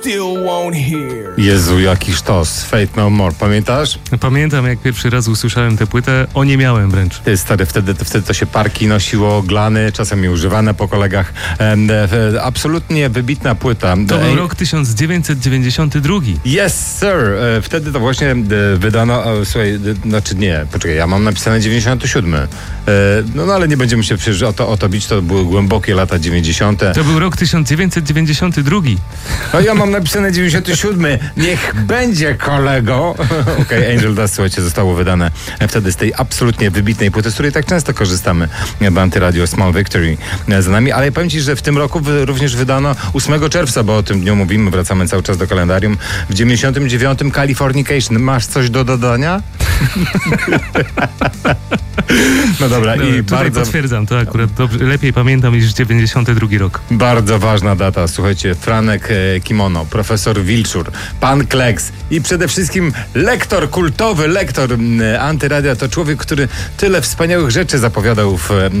still won't hear. Jezu, jaki sztos. Fate No More, pamiętasz? Pamiętam, jak pierwszy raz usłyszałem tę płytę, oniemiałem wręcz. Ty, stary, wtedy to się parki nosiło, glany, czasami używane po kolegach. Absolutnie wybitna płyta. To był rok 1992. Yes, sir. Wtedy to właśnie wydano, słuchaj, znaczy nie, poczekaj, ja mam napisane 97. No ale nie będziemy się przecież o to bić, to były głębokie lata 90. To był rok 1992. No ja mam napisane 97. Niech będzie, kolego. Okej, Angel Dust, słuchajcie, zostało wydane wtedy z tej absolutnie wybitnej płyty, z której tak często korzystamy w Antyradio, Small Victory za nami, ale powiem ci, że w tym roku również wydano 8 czerwca, bo o tym dniu mówimy, wracamy cały czas do kalendarium. W 99 Californication. Masz coś do dodania? No dobra, No, i tutaj bardzo potwierdzam, to akurat dobrze, lepiej pamiętam niż 92 rok. Bardzo ważna data, słuchajcie, Franek Kimono, profesor Wilczur, pan Kleks i przede wszystkim kultowy lektor Antyradia, to człowiek, który tyle wspaniałych rzeczy zapowiadał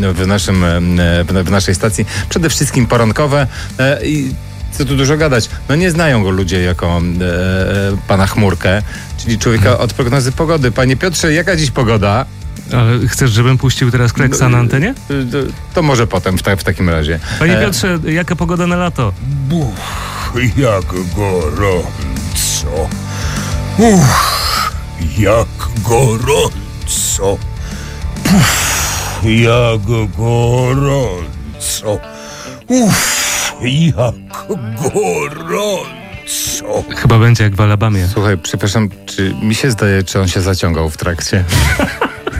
w naszej stacji, przede wszystkim porankowe i co tu dużo gadać, no nie znają go ludzie jako pana Chmurkę, czyli człowieka od prognozy pogody. Panie Piotrze, jaka dziś pogoda? Ale chcesz, żebym puścił teraz Kleksa na antenie? To może potem w takim razie. Panie Piotrze, jaka pogoda na lato? Jak gorąco. Jak gorąco. Jak gorąco. Jak gorąco. Chyba będzie jak w Alabamie. Słuchaj, przepraszam, czy mi się zdaje, czy on się zaciągał w trakcie?